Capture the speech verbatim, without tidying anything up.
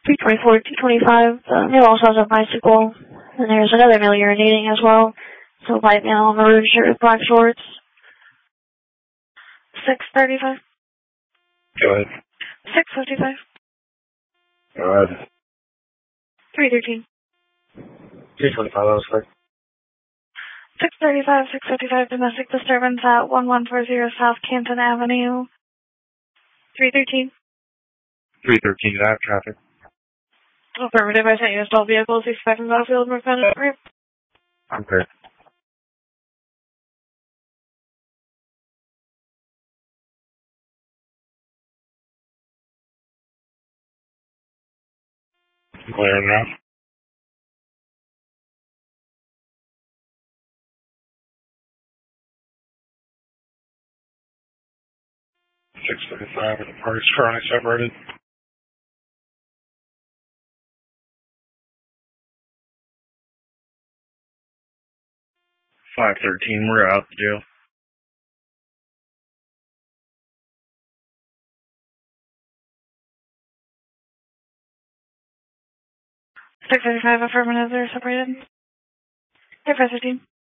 three twenty-four, two twenty-five, the male also has a bicycle. And there's another male urinating as well. So white male, maroon shirt with black shorts. six thirty-five. Go ahead. six fifty-five. Go ahead. three thirteen. three twenty-five, that was quick. six thirty-five, six fifty-five, domestic disturbance at one one four zero South Canton Avenue. three thirteen. three thirteen, did I have traffic? Affirmative, I sent you a stall vehicles, expecting Battlefield, Mercado. I'm clear. I'm clear now. six thirty-five, and the party's currently separated. five thirteen, we're out the jail. six thirty-five, affirmative, they're separated. five fifteen.